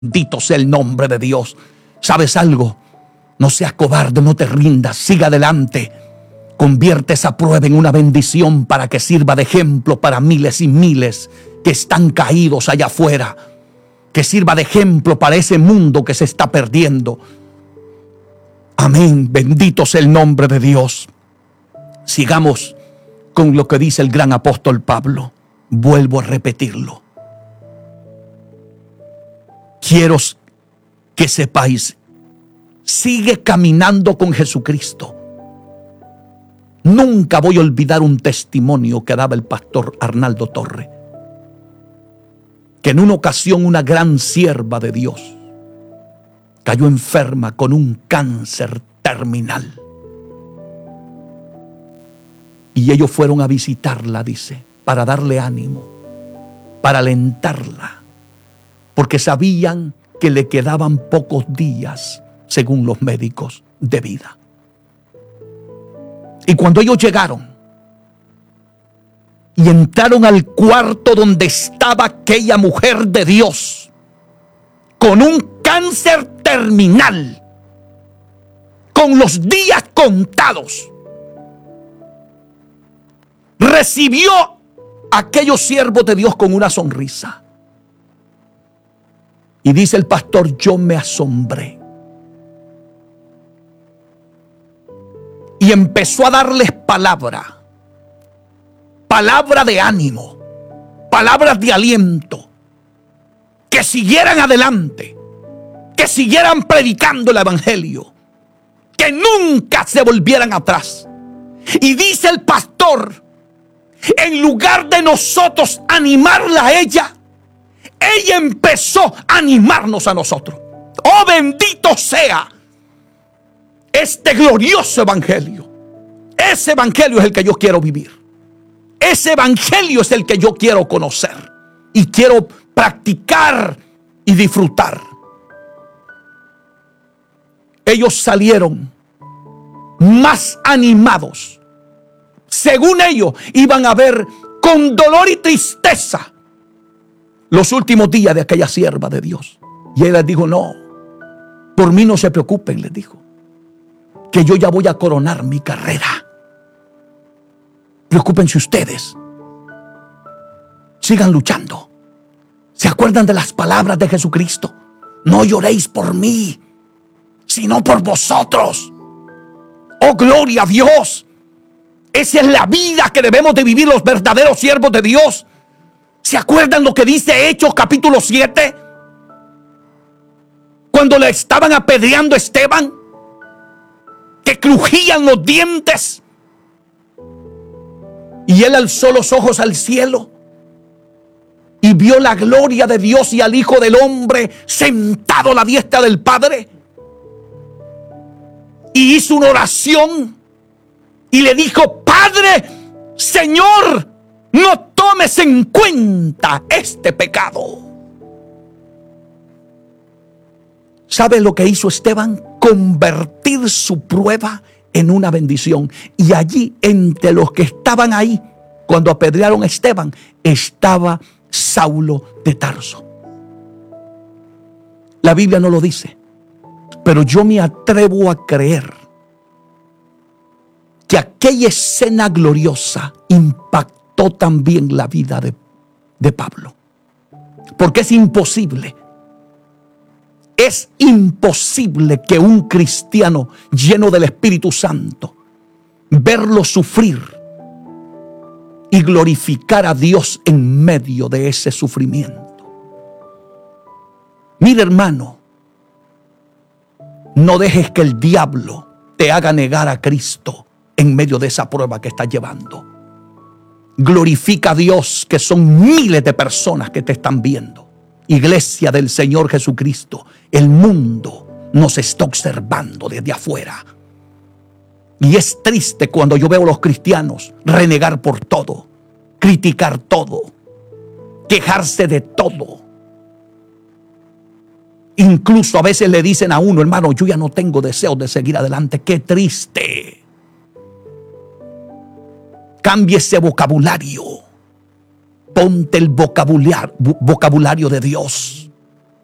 Bendito sea el nombre de Dios. ¿Sabes algo? No seas cobarde, no te rindas, siga adelante. Convierte esa prueba en una bendición para que sirva de ejemplo para miles y miles que están caídos allá afuera. Que sirva de ejemplo para ese mundo que se está perdiendo. Amén. Bendito sea el nombre de Dios. Sigamos con lo que dice el gran apóstol Pablo. Vuelvo a repetirlo. Quiero que sepáis, sigue caminando con Jesucristo. Nunca voy a olvidar un testimonio que daba el pastor Arnaldo Torre, que en una ocasión una gran sierva de Dios cayó enferma con un cáncer terminal. Y ellos fueron a visitarla, dice, para darle ánimo, para alentarla, porque sabían que le quedaban pocos días, según los médicos, de vida. Y cuando ellos llegaron y entraron al cuarto donde estaba aquella mujer de Dios, con un cáncer terminal, con los días contados, recibió a aquellos siervos de Dios con una sonrisa. Y dice el pastor, yo me asombré. Y empezó a darles palabra de ánimo, palabras de aliento, que siguieran adelante, que siguieran predicando el evangelio, que nunca se volvieran atrás. Y dice el pastor, en lugar de nosotros animarla a ella empezó a animarnos a nosotros. Oh, bendito sea este glorioso evangelio. Ese evangelio es el que yo quiero vivir. Ese evangelio es el que yo quiero conocer y quiero practicar y disfrutar. Ellos salieron más animados. Según ellos, iban a ver con dolor y tristeza los últimos días de aquella sierva de Dios. Y él les dijo, no, por mí no se preocupen, les dijo, que yo ya voy a coronar mi carrera. Preocúpense ustedes. Sigan luchando. ¿Se acuerdan de las palabras de Jesucristo? No lloréis por mí, sino por vosotros. Oh, gloria a Dios. Esa es la vida que debemos de vivir los verdaderos siervos de Dios. ¿Se acuerdan lo que dice Hechos capítulo 7? Cuando le estaban apedreando a Esteban, que crujían los dientes, y él alzó los ojos al cielo y vio la gloria de Dios y al Hijo del Hombre sentado a la diestra del Padre, y hizo una oración y le dijo, Padre, Señor, no tomes en cuenta este pecado. ¿Sabe lo que hizo Esteban? Convertir su prueba en una bendición. Y allí, entre los que estaban ahí, cuando apedrearon a Esteban, estaba Saulo de Tarso. La Biblia no lo dice, pero yo me atrevo a creer que aquella escena gloriosa impactó también la vida de Pablo. Porque es imposible que un cristiano lleno del Espíritu Santo, verlo sufrir y glorificar a Dios en medio de ese sufrimiento. Mira, hermano, no dejes que el diablo te haga negar a Cristo en medio de esa prueba que estás llevando. Glorifica a Dios, que son miles de personas que te están viendo. Iglesia del Señor Jesucristo, el mundo nos está observando desde afuera. Y es triste cuando yo veo a los cristianos renegar por todo, criticar todo, quejarse de todo. Incluso a veces le dicen a uno, hermano, yo ya no tengo deseo de seguir adelante. ¡Qué triste! Cambie ese vocabulario. Ponte el vocabulario de Dios.